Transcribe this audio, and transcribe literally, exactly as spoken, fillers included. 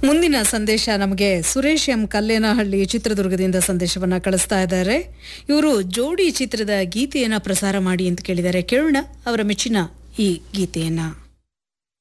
ಮುಂದಿನ ಸಂದೇಶ ನಮಗೆ ಸುರೇಶ್ ಎಂ ಕಲ್ಲೇನಹಳ್ಳಿ ಚಿತ್ರದುರ್ಗದಿಂದ ಸಂದೇಶವನ್ನ ಕಳಿಸ್ತಾ ಇದ್ದಾರೆ. ಇವರು ಜೋಡಿ ಚಿತ್ರದ ಗೀತೆಯನ್ನ ಪ್ರಸಾರ ಮಾಡಿ ಅಂತ ಕೇಳಿದ್ದಾರೆ. ಕೇಳೋಣ ಅವರ ಮೆಚ್ಚಿನ ಈ ಗೀತೆಯನ್ನ.